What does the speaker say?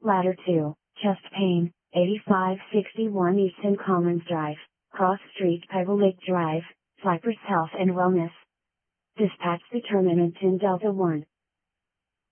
Ladder 2, Chest Pain, 8561 Easton Commons Drive, Cross Street, Pebble Lake Drive, Cypress Health and Wellness. Dispatch Determinant in Delta 1.